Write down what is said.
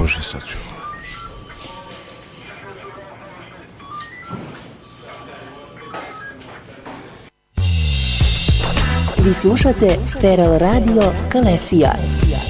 Slušaj sad ću. Vi slušate Feral Radio Kalesija.